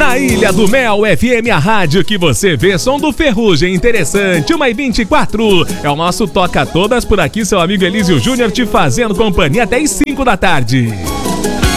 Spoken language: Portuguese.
Na Ilha do Mel FM, a rádio que você vê, som do Ferrugem interessante, 1h24. É o nosso Toca Todas por aqui, seu amigo Elísio Júnior te fazendo companhia até as 5 da tarde.